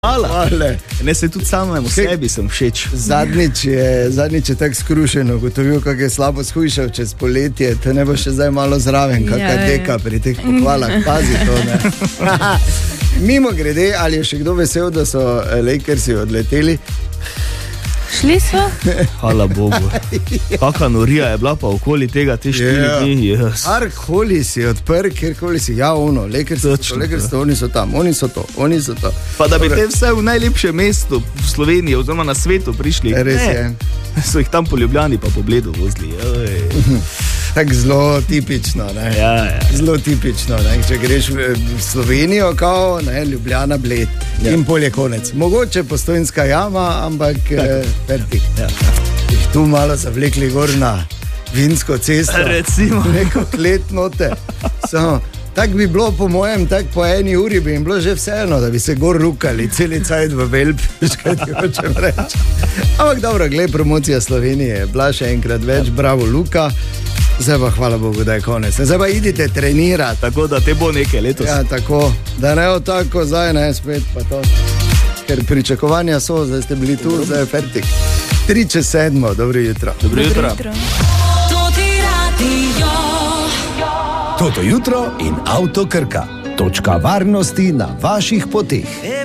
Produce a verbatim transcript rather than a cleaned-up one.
Hvala. Ne, se tudi samemu sebi sem všeč. Zadnjič je, zadnjič je tako skrušeno ugotovil, kako je slabo shujšal čez poletje, te ne bo še zdaj malo zraven, kakaj deka pri teh pohvalah, pazi to, ne. Mimo grede, ali je še kdo vesel, da so Lakersi odleteli? Šli so? Hvala Bogu. Kaka norija je bila pa okoli tega te štiri dni. Yes. Karkoli si odprl, kjerkoli si, ja ono, Lakersi so, Lakersi so, oni so tam, oni so to, oni so to. Pa da bi te vse v najlepšem mestu v Sloveniji oziroma na svetu prišli. Res je. So jih tam po Ljubljani pa po Bledu vozili. Tako zelo tipično, ne? Ja, ja. Zelo tipično, ne? Če greš v Slovenijo, kao, ne, Ljubljana, Bled, ja. In pol je konec. Mogoče Postojnska jama, ampak fertik. Ja. Jih tu malo zavlekli gor na Vinsko cesto. Recimo. Neko klet note. Samo, tak bi bilo po mojem, tak po eni uri bi jim bilo že vseeno, da bi se gor rukali celi cajt v Velp, kaj ti hočem reči. Ampak dobro, gled, promocija Slovenije je bila še enkrat več, bravo Luka. Zdaj pa hvala Bogu, da je konec. Zdaj pa idite trenirati. Tako da te bo nekaj letos. Ja, tako. Da ne o tako, zdaj ne, spet pa to. Ker pričakovanja so, zdaj ste bili tu, zdaj je fertik. Tri čez sedmo, dobro jutro. Dobro jutro. Toto jutro in Avto Krka. Točka varnosti na vaših poteh.